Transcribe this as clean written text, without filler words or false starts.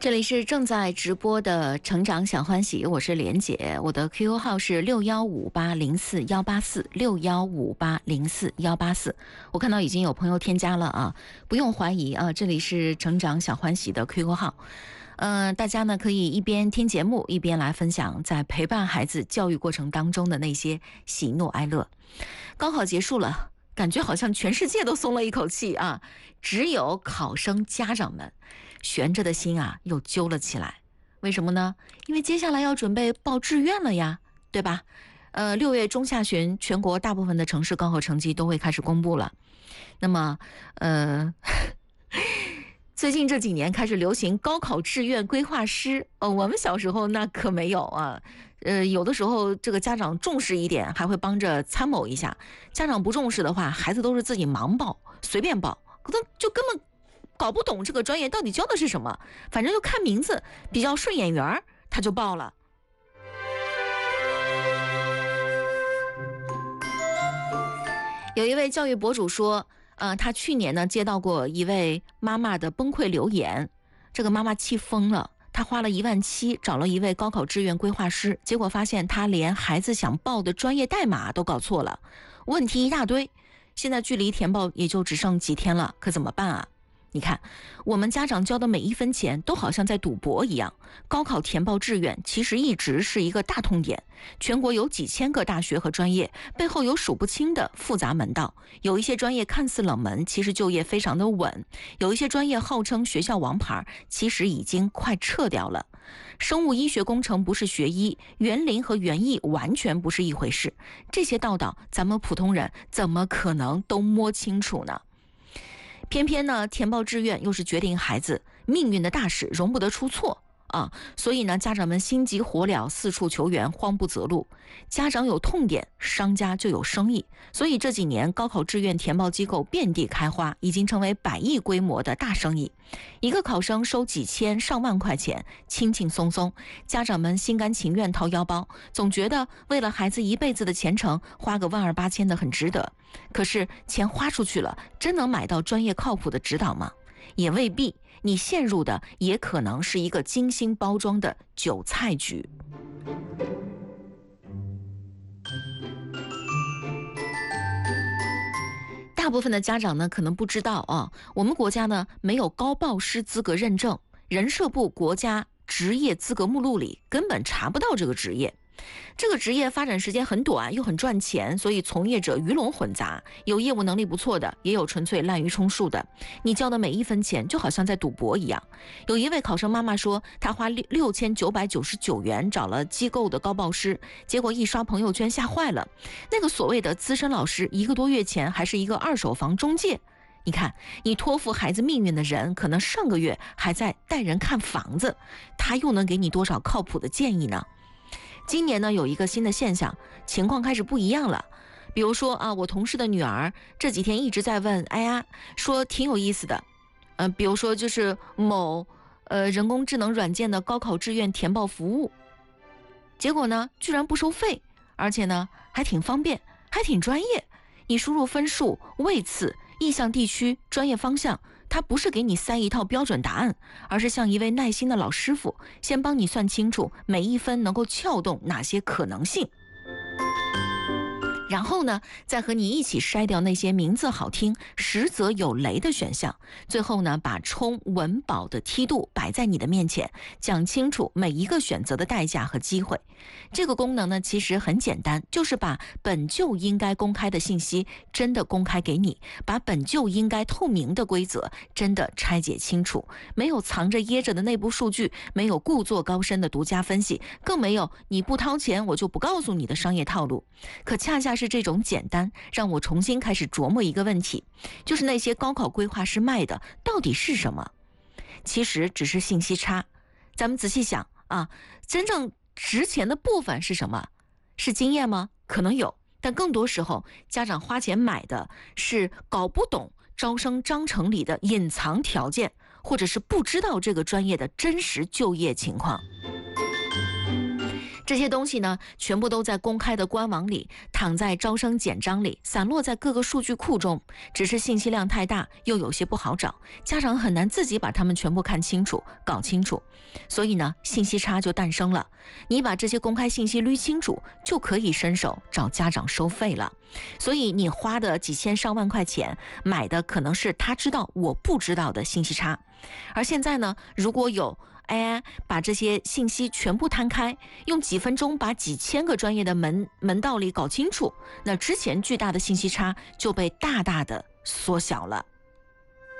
这里是正在直播的成长小欢喜，我是莲姐，我的 QQ 号是615804184615804184。我看到已经有朋友添加了啊，不用怀疑啊，这里是成长小欢喜的 QQ 号。大家呢可以一边听节目，一边来分享在陪伴孩子教育过程当中的那些喜怒哀乐。高考结束了，感觉好像全世界都松了一口气啊，只有考生家长们悬着的心啊又揪了起来。为什么呢？因为接下来要准备报志愿了呀，对吧？6月中下旬，全国大部分的城市高考成绩都会开始公布了。那么最近这几年开始流行高考志愿规划师，我们小时候那可没有啊。有的时候这个家长重视一点，还会帮着参谋一下；家长不重视的话，孩子都是自己盲报，随便报，可能就根本搞不懂这个专业到底教的是什么，反正就看名字比较顺眼缘，他就报了。有一位教育博主说，他去年呢接到过一位妈妈的崩溃留言，这个妈妈气疯了，她花了17000找了一位高考志愿规划师，结果发现她连孩子想报的专业代码都搞错了，问题一大堆。现在距离填报也就只剩几天了，可怎么办啊？你看，我们家长交的每一分钱都好像在赌博一样。高考填报志愿其实一直是一个大痛点，全国有几千个大学和专业，背后有数不清的复杂门道。有一些专业看似冷门，其实就业非常的稳；有一些专业号称学校王牌，其实已经快撤掉了。生物医学工程不是学医，园林和园艺完全不是一回事。这些道道，咱们普通人怎么可能都摸清楚呢？偏偏呢，填报志愿又是决定孩子命运的大事，容不得出错啊！所以呢，家长们心急火燎，四处求援，慌不择路。家长有痛点，商家就有生意。所以这几年高考志愿填报机构遍地开花，已经成为100亿规模的大生意。一个考生收几千上万块钱，轻轻松松，家长们心甘情愿掏腰包，总觉得为了孩子一辈子的前程，花个12000、8000的很值得。可是钱花出去了，真能买到专业靠谱的指导吗？也未必，你陷入的也可能是一个精心包装的韭菜局。大部分的家长呢可能不知道啊，我们国家呢没有高报师资格认证，人社部国家职业资格目录里根本查不到这个职业。这个职业发展时间很短，又很赚钱，所以从业者鱼龙混杂，有业务能力不错的，也有纯粹滥竽充数的。你交的每一分钱就好像在赌博一样。有一位考生妈妈说，她花6999元找了机构的高报师，结果一刷朋友圈吓坏了，那个所谓的资深老师1个多月前还是一个二手房中介。你看，你托付孩子命运的人，可能上个月还在带人看房子，他又能给你多少靠谱的建议呢？今年呢，有一个新的现象，情况开始不一样了。比如说啊，我同事的女儿这几天一直在问，哎呀，说挺有意思的。比如说就是某人工智能软件的高考志愿填报服务，结果呢，居然不收费，而且呢还挺方便，还挺专业。你输入分数、位次、意向地区、专业方向，他不是给你塞一套标准答案，而是像一位耐心的老师傅，先帮你算清楚每一分能够撬动哪些可能性，然后呢，再和你一起筛掉那些名字好听实则有雷的选项，最后呢，把冲稳保的梯度摆在你的面前，讲清楚每一个选择的代价和机会。这个功能呢，其实很简单，就是把本就应该公开的信息真的公开给你，把本就应该透明的规则真的拆解清楚，没有藏着掖着的内部数据，没有故作高深的独家分析，更没有你不掏钱我就不告诉你的商业套路。可恰恰是这种简单，让我重新开始琢磨一个问题，就是那些高考规划师卖的到底是什么？其实只是信息差。咱们仔细想啊，真正值钱的部分是什么？是经验吗？可能有，但更多时候家长花钱买的是搞不懂招生章程里的隐藏条件，或者是不知道这个专业的真实就业情况。 这些东西呢，全部都在公开的官网里，躺在招生简章里，散落在各个数据库中，只是信息量太大，又有些不好找，家长很难自己把它们全部看清楚、搞清楚，所以呢，信息差就诞生了。你把这些公开信息捋清楚，就可以伸手找家长收费了。所以你花的几千上万块钱买的可能是他知道我不知道的信息差，而现在呢，如果有AI 把这些信息全部摊开，用几分钟把几千个专业的门道理搞清楚，那之前巨大的信息差就被大大的缩小了。